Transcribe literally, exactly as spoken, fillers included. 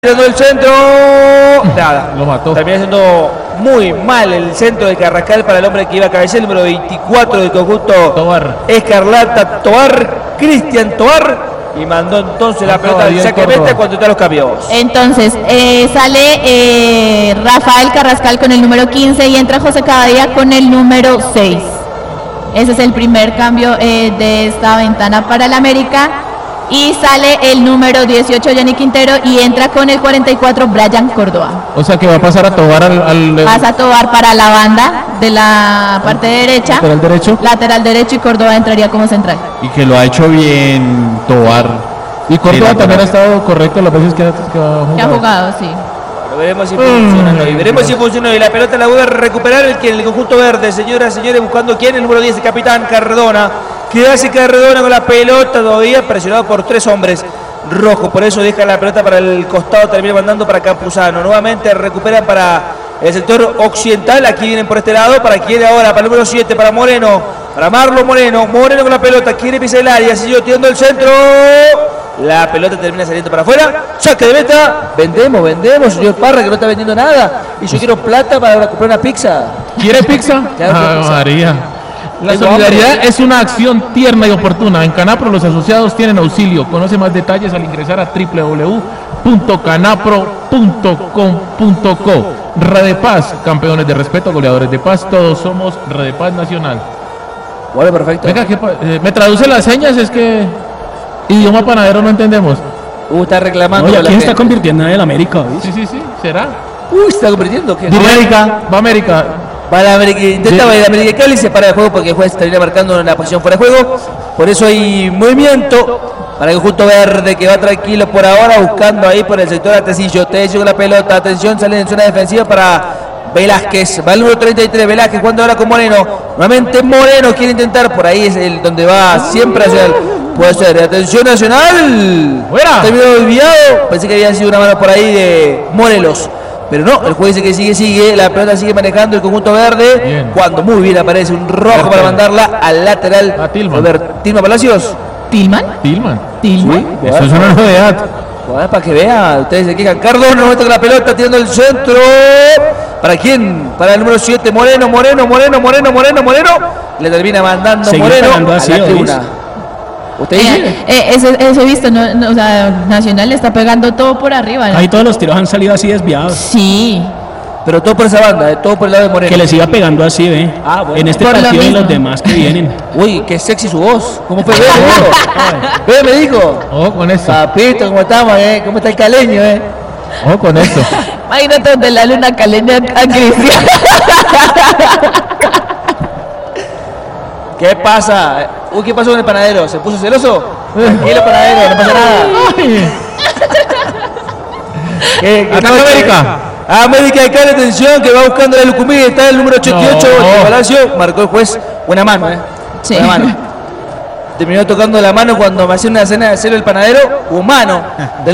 Tirando el centro, nada, lo mató. Termina siendo muy mal el centro de Carrascal para el hombre que iba a cabecear, el número veinticuatro del conjunto Tobar. Escarlata, Tobar, Cristian Tobar, y mandó entonces la pelota al saque meta cuando está los cambios. Entonces eh, sale eh, Rafael Carrascal con el número quince y entra José Cavadía con el número seis. Ese es el primer cambio eh, de esta ventana para el América. Y sale el número dieciocho, Yannick Quintero, y entra con el cuarenta y cuatro, Brian Córdoba. O sea que va a pasar a Tobar al... al Pasa a Tobar para la banda de la parte derecha. Lateral derecho. Lateral derecho y Córdoba entraría como central. Y que lo ha hecho bien Tobar. Y Córdoba Sí, también la- ha estado correcto las veces que ha, que ha jugado. Que ha jugado, sí. Bueno, veremos si funciona hoy. Veremos si funciona hoy. La pelota la vuelve a recuperar el, el conjunto verde. Señoras y señores, buscando quién, el número diez, el capitán Cardona. Que hace Cardona con la pelota todavía presionado por tres hombres rojos. Por eso deja la pelota para el costado, termina mandando para Campuzano. Nuevamente recuperan para el sector occidental. Aquí vienen por este lado. Para quién ahora, para el número siete, para Moreno. Para Marlon Moreno. Moreno con la pelota. Quiere pisar el área. Sigue tirando el centro. La pelota termina saliendo para afuera. Saque de meta. Vendemos, vendemos, señor Parra, que no está vendiendo nada. Y yo quiero plata para comprar una pizza. ¿Quiere pizza? Claro, Ah, pizza. María. La Tengo solidaridad hambre. es una acción tierna y oportuna. En Canapro los asociados tienen auxilio. Conoce más detalles al ingresar a w w w punto canapro punto com punto co. Redepaz, campeones de respeto, goleadores de paz. Todos somos Redepaz Nacional. Bueno, perfecto. Venga, ¿qué pa- eh, me traduce las señas, es que idioma panadero no entendemos. Uh, está reclamando. Oye, la ¿quién está gente. convirtiendo en el América? ¿Viste? Sí, sí, sí, ¿será? Uy, se está convirtiendo. ¿Qué? Va América, va América. Va la América, intenta ir a América Cali, se para el juego porque el juez termina marcando en la posición fuera de juego. Por eso hay movimiento para el conjunto verde que va tranquilo por ahora, buscando ahí por el sector Atecillo. Te con la pelota, atención, sale en zona defensiva para Velázquez. Va el número treinta y tres, Velázquez jugando ahora con Moreno. Nuevamente Moreno quiere intentar, por ahí es el donde va siempre hacia el. Puede ser, atención Nacional. Fuera. Terminó desviado. Pensé que había sido una mano por ahí de Morelos. Pero no, el juez dice que sigue, sigue, la pelota sigue manejando el conjunto verde. Bien. Cuando muy bien aparece un rojo para mandarla al lateral. A Tillman. A ver, Tilma Palacios. ¿Tilman? Tilman. ¿Tilman? Eso es una novedad. Joder, para que vea, ustedes se quejan. Cardona no con la pelota, tirando el centro. ¿Para quién? Para el número siete, Moreno, Moreno, Moreno, Moreno, Moreno, Moreno. Le termina mandando Seguir Moreno pegando a así, la ¿oís? tribuna. ¿Usted Eh, dice? eh, eso, eso he visto, no, no, o sea, Nacional le está pegando todo por arriba, ¿no? Ahí todos los tiros han salido así desviados. Sí. Pero todo por esa banda, eh, todo por el lado de Moreno. Que les iba pegando así, ¿ve? Ah, bueno. En este Por lo partido y en los mismo. demás que vienen. Uy, qué sexy su voz. ¿Cómo fue? Ve, me dijo. Ve, me dijo. Ojo con esto. Papito, ¿cómo estamos, eh? ¿Cómo está el caleño, eh? Ojo con esto. Imagínate donde la luna caleña a Cristian. ¿Qué pasa? Uy, ¿qué pasó con el panadero? ¿Se puso celoso? Tranquilo, panadero, no pasa nada. ¿Qué, qué Ataca noche? América. América de Cali, atención, que va buscando la Lucumí, está el número ochenta y ocho, No. el Palacio, marcó el juez, buena mano, eh. Sí. Buena mano. Terminó tocando la mano cuando me hacía una escena de celo el panadero, humano.